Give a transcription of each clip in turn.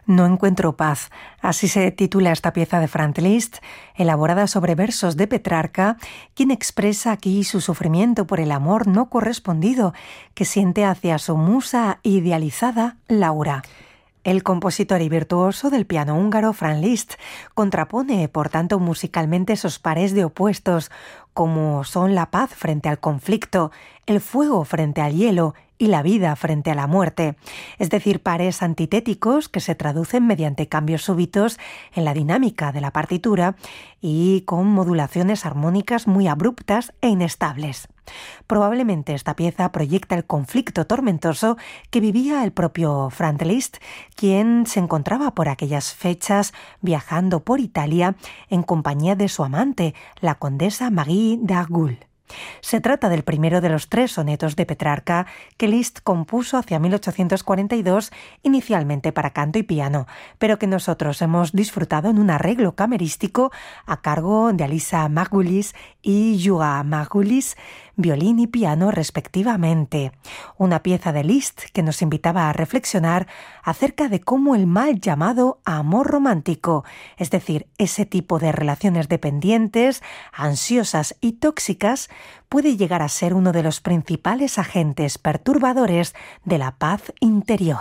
No encuentro paz. Así se titula esta pieza de Franz Liszt, elaborada sobre versos de Petrarca, quien expresa aquí su sufrimiento por el amor no correspondido que siente hacia su musa idealizada, Laura. El compositor y virtuoso del piano húngaro Franz Liszt contrapone, por tanto, musicalmente esos pares de opuestos, como son la paz frente al conflicto, el fuego frente al hielo y la vida frente a la muerte, es decir, pares antitéticos que se traducen mediante cambios súbitos en la dinámica de la partitura y con modulaciones armónicas muy abruptas e inestables. Probablemente esta pieza proyecta el conflicto tormentoso que vivía el propio Franz Liszt, quien se encontraba por aquellas fechas viajando por Italia en compañía de su amante, la condesa Marie d'Argoul. Se trata del primero de los 3 sonetos de Petrarca que Liszt compuso hacia 1842, inicialmente para canto y piano, pero que nosotros hemos disfrutado en un arreglo camerístico a cargo de Alisa Margulis y Joa Margulis, violín y piano respectivamente. Una pieza de Liszt que nos invitaba a reflexionar acerca de cómo el mal llamado amor romántico, es decir, ese tipo de relaciones dependientes, ansiosas y tóxicas, puede llegar a ser uno de los principales agentes perturbadores de la paz interior.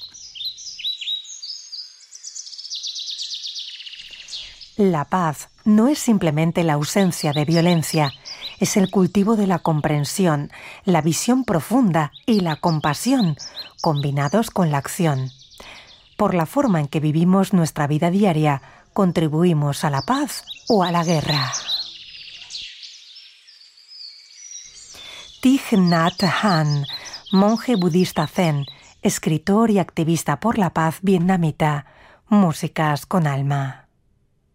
La paz no es simplemente la ausencia de violencia, es el cultivo de la comprensión, la visión profunda y la compasión, combinados con la acción. Por la forma en que vivimos nuestra vida diaria, contribuimos a la paz o a la guerra. Thich Nhat Hanh, monje budista zen, escritor y activista por la paz vietnamita. Músicas con alma.